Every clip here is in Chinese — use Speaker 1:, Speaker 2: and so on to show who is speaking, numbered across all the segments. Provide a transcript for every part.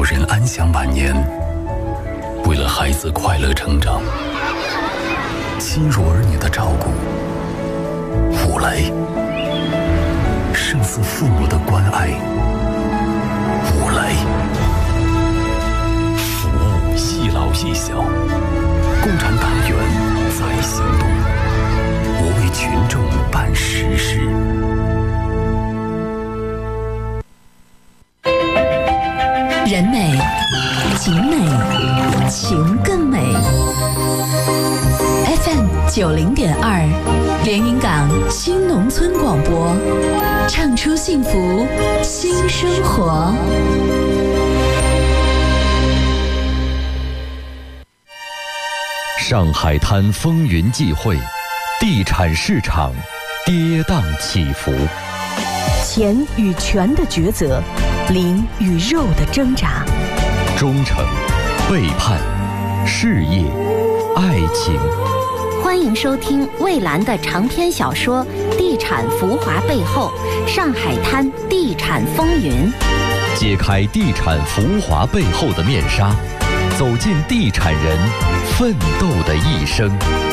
Speaker 1: 人安享晚年，为了孩子快乐成长，亲如儿女的照顾，五来胜似父母的关爱。五来服务细老细小，共产党员在行动，我为群众办实事。
Speaker 2: 人美景美情更美。 FM 90.2连云港新农村广播，唱出幸福新生活。
Speaker 3: 上海滩风云际会，地产市场跌宕起伏，
Speaker 4: 钱与权的抉择，灵与肉的挣扎，
Speaker 3: 忠诚、背叛、事业、爱情。
Speaker 5: 欢迎收听蔚蓝的长篇小说《地产浮华背后：上海滩地产风云》，
Speaker 3: 揭开地产浮华背后的面纱，走进地产人奋斗的一生。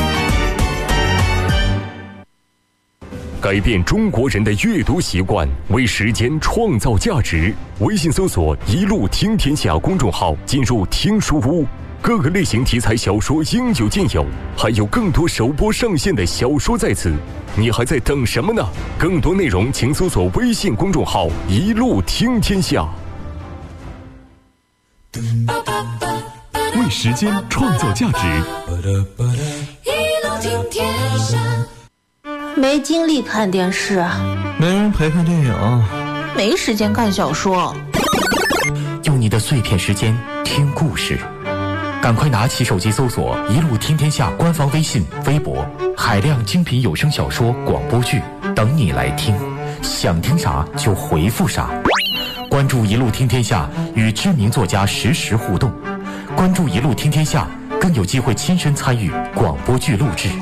Speaker 6: 改变中国人的阅读习惯，为时间创造价值。微信搜索“一路听天下”公众号，进入听书屋，各个类型题材小说应有尽有，还有更多首播上线的小说在此，你还在等什么呢？更多内容请搜索微信公众号“一路听天下”。
Speaker 7: 为时间创造价值，
Speaker 8: 一路听天下。
Speaker 9: 没精力看电视，
Speaker 10: 没人陪看电影，
Speaker 9: 没时间看小说，
Speaker 11: 用你的碎片时间听故事，赶快拿起手机搜索“一路听天下”官方微信、微博，海量精品有声小说、广播剧等你来听，想听啥就回复啥。关注“一路听天下”，与知名作家实时互动。关注“一路听天下”，更有机会亲身参与广播剧录制。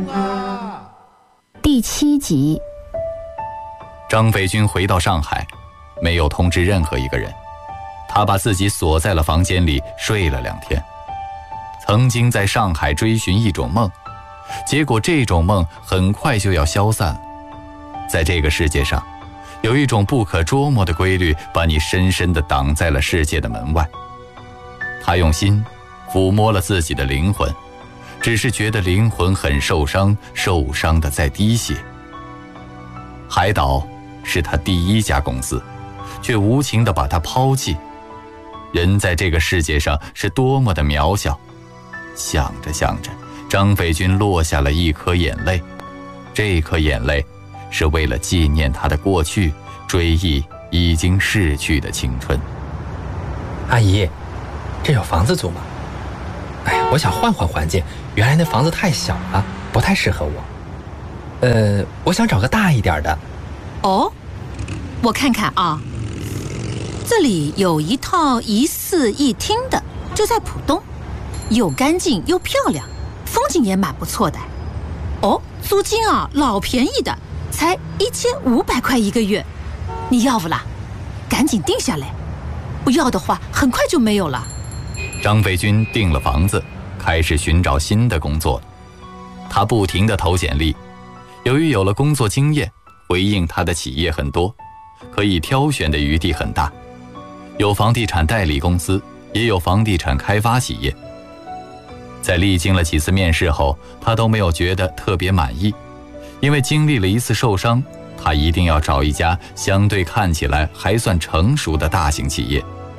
Speaker 5: 第7集。
Speaker 12: 张北军回到上海，没有通知任何一个人，他把自己锁在了房间里睡了2天。曾经在上海追寻一种梦，结果这种梦很快就要消散了。在这个世界上，有一种不可捉摸的规律，把你深深地挡在了世界的门外。他用心抚摸了自己的灵魂，只是觉得灵魂很受伤，受伤的在滴血。海岛是他第1家公司，却无情地把他抛弃。人在这个世界上是多么的渺小。想着想着，张北军落下了一颗眼泪。这颗眼泪是为了纪念他的过去，追忆已经逝去的青春。
Speaker 10: 阿姨，这有房子租吗？哎，我想换换环境，原来那房子太小了，不太适合我。我想找个大一点的。
Speaker 2: 哦，我看看啊，这里有一套1室1厅的，就在浦东，又干净又漂亮，风景也蛮不错的。哦，租金啊老便宜的，才1500块1个月，你要不啦？赶紧定下来，不要的话很快就没有了。
Speaker 12: 张北军订了房子，开始寻找新的工作。他不停地投简历，由于有了工作经验，回应他的企业很多，可以挑选的余地很大，有房地产代理公司，也有房地产开发企业。在历经了几次面试后，他都没有觉得特别满意，因为经历了一次受伤，他一定要找一家相对看起来还算成熟的大型企业。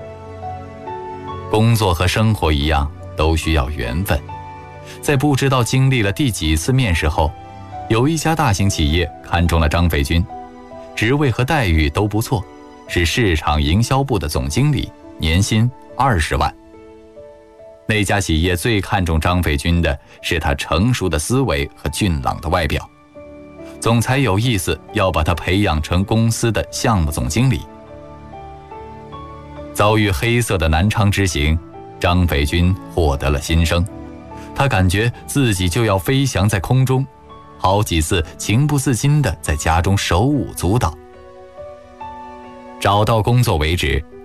Speaker 12: 工作和生活一样，都需要缘分。在不知道经历了第几次面试后，有一家大型企业看中了张北军，职位和待遇都不错，是市场营销部的总经理，年薪20万。那家企业最看重张北军的是他成熟的思维和俊朗的外表，总裁有意思要把他培养成公司的项目总经理。遭遇黑色的南昌之行，张北军获得了新生，他感觉自己就要飞翔在空中，好几次情不自禁地在家中手舞足蹈。找到工作为止，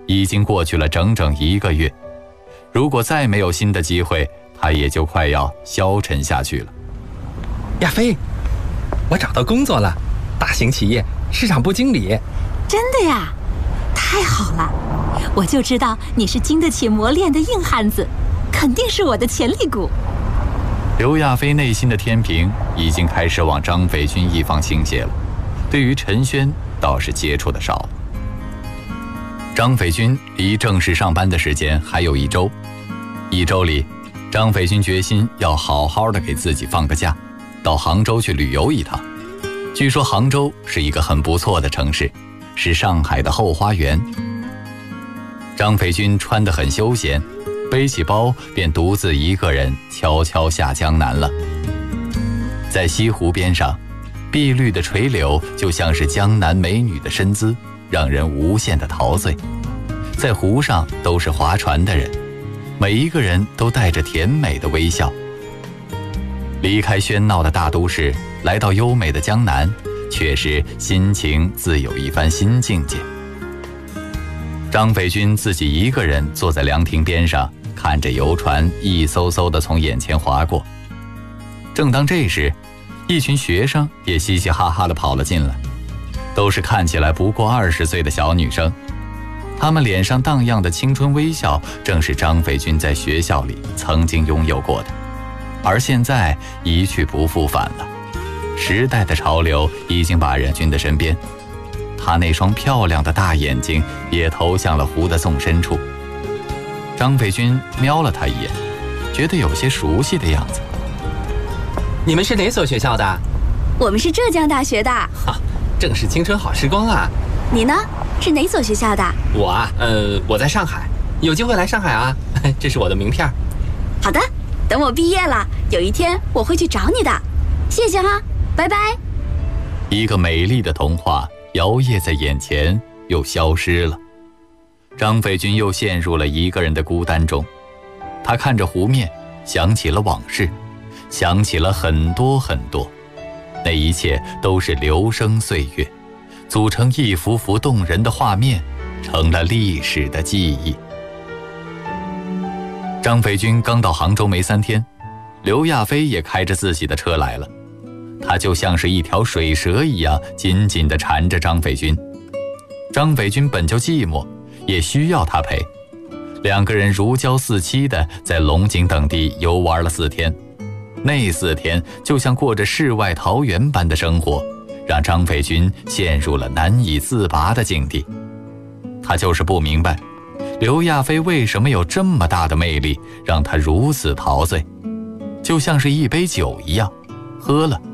Speaker 12: 已经过去了整整1个月，如果再没有新的机会，他也就快要消沉下去了。
Speaker 10: 亚飞，我找到工作了，大型企业市场部经理。
Speaker 2: 真的呀？太好了，我就知道你是经得起磨练的硬汉子，肯定是我的潜力股。
Speaker 12: 刘亚飞内心的天平已经开始往张斐军一方倾斜了，对于陈轩倒是接触的少了。张斐军离正式上班的时间还有1周，1周里，张斐军决心要好好的给自己放个假，到杭州去旅游一趟。据说杭州是一个很不错的城市，是上海的后花园。张斐军穿得很休闲，背起包便独自一个人悄悄下江南了。在西湖边上，碧绿的垂柳就像是江南美女的身姿，让人无限的陶醉。在湖上都是划船的人，每一个人都带着甜美的微笑。离开喧闹的大都市，来到优美的江南，确实心情自有一番新境界。张斐军自己一个人坐在凉亭边上，看着游船一艘艘地从眼前划过。正当这时，一群学生也嘻嘻哈哈地跑了进来，都是看起来不过20岁的小女生。她们脸上荡漾的青春微笑，正是张斐军在学校里曾经拥有过的，而现在一去不复返了。时代的潮流已经把人军的身边，他那双漂亮的大眼睛也投向了湖的纵深处。张斐军瞄了他一眼，觉得有些熟悉的样子。
Speaker 10: 你们是哪所学校的？
Speaker 13: 我们是浙江大学的。
Speaker 10: 哈，正是青春好时光啊。
Speaker 13: 你呢？是哪所学校的？
Speaker 10: 我啊，我在上海，有机会来上海啊，这是我的名片。
Speaker 13: 好的，等我毕业了，有一天我会去找你的。谢谢哈，拜拜。
Speaker 12: 一个美丽的童话摇曳在眼前，又消失了。张斐军又陷入了一个人的孤单中。他看着湖面，想起了往事，想起了很多很多，那一切都是流声岁月，组成一幅幅动人的画面，成了历史的记忆。张斐军刚到杭州没3天，刘亚飞也开着自己的车来了。他就像是一条水蛇一样，紧紧地缠着张斐军。张斐军本就寂寞，也需要他陪。2个人如胶似漆地在龙井等地游玩了4天。那4天就像过着世外桃源般的生活，让张斐军陷入了难以自拔的境地。他就是不明白，刘亚飞为什么有这么大的魅力，让他如此陶醉，就像是一杯酒一样，喝了